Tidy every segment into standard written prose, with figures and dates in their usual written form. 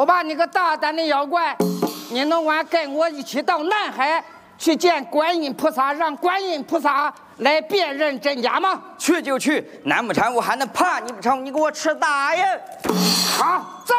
好吧，你个大胆的妖怪，你能不能跟我一起到南海去见观音菩萨，让观音菩萨来辨认真假吗？ 去就去，难不成我还能怕你不成？你给我吃大呀！ 好，走。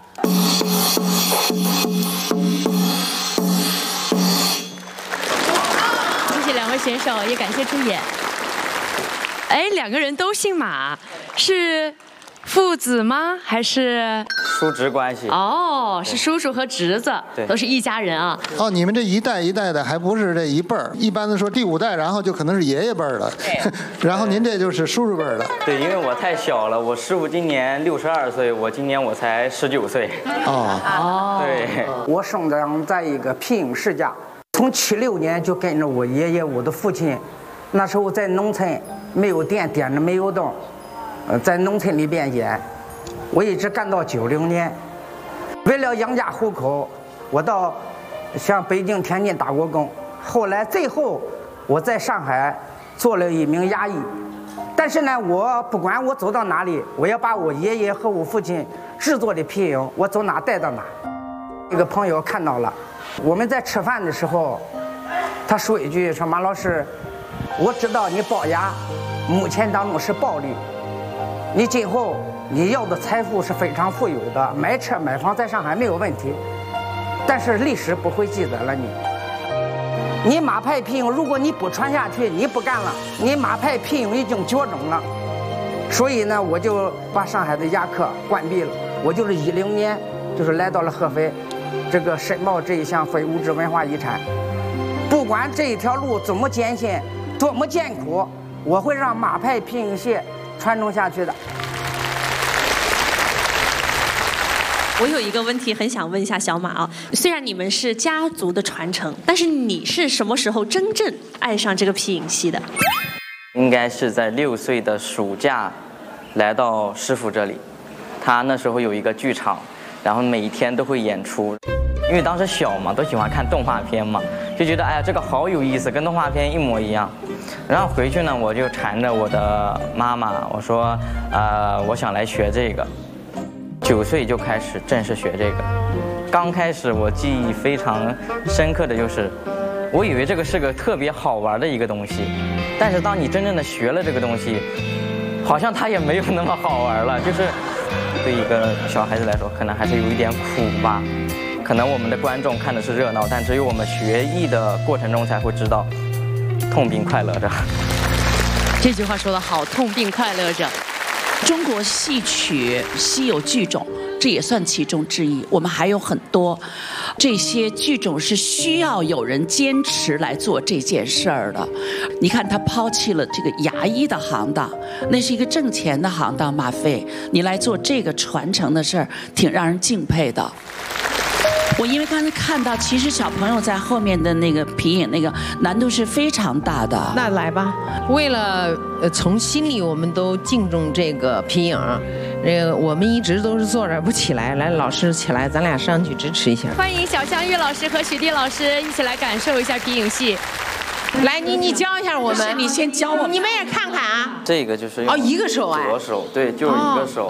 谢谢两位选手，也感谢出演。哎，两个人都姓马，是父子吗？还是叔侄关系？ 哦，是叔叔和侄子，都是一家人啊。 哦，你们这一代一代的，还不是这一辈儿。一般的说第5代，然后就可能是爷爷辈儿的，然后您这就是叔叔辈儿的。 对，因为我太小了，我师傅今年62岁，我今年我才19岁。 哦， 对， 我生长在一个贫穷世家，从76年就跟着我爷爷，我的父亲，那时候在农村没有电，点着煤油灯，在农村里边演，我一直干到90年。为了养家糊口，我到像北京、天津打过工。后来最后我在上海做了一名衙役，但是呢，我不管我走到哪里，我要把我爷爷和我父亲制作的皮影，我走哪带到哪。一个朋友看到了，我们在吃饭的时候，他说一句说：“马老师，我知道你龅牙，目前当中是暴利，你今后你要的财富是非常富有的，买车买房在上海没有问题，但是历史不会记载了你。你马派皮影，如果你不传下去，你不干了，你马派皮影已经绝种了。所以呢，我就把上海的牙科关闭了。我就是10年，就是来到了合肥，这个申报这一项非物质文化遗产。不管这一条路怎么艰险，多么艰苦，我会让马派皮影戏传承下去的。 我有一个问题很想问一下小马啊，虽然你们是家族的传承，但是你是什么时候真正爱上这个皮影戏的？ 应该是在6岁的暑假来到师傅这里，他那时候有一个剧场，然后每一天都会演出。因为当时小嘛，都喜欢看动画片嘛，就觉得哎呀这个好有意思，跟动画片一模一样。然后回去呢，我就缠着我的妈妈，我说我想来学这个。9岁就开始正式学这个。刚开始我记忆非常深刻的就是，我以为这个是个特别好玩的一个东西，但是当你真正的学了这个东西，好像它也没有那么好玩了。就是对一个小孩子来说，可能还是有一点苦吧。可能我们的观众看的是热闹，但只有我们学艺的过程中才会知道，痛并快乐着。 这句话说得好，痛并快乐着。 中国戏曲稀有剧种，这也算其中之一。我们还有很多这些剧种是需要有人坚持来做这件事儿的。你看，他抛弃了这个牙医的行当，那是一个挣钱的行当，马飞，你来做这个传承的事儿，挺让人敬佩的。我因为刚才看到，其实小朋友在后面的那个皮影那个难度是非常大的。 那来吧，为了从心里我们都敬重这个皮影，我们一直都是坐着不起来，来老师起来，咱俩上去支持一下。 欢迎小香玉老师和许娣老师一起来感受一下皮影戏。 来，你教一下我们， 你先教我们， 你们也看看啊。 这个就是一个手哎， 左手，对，就是一个手。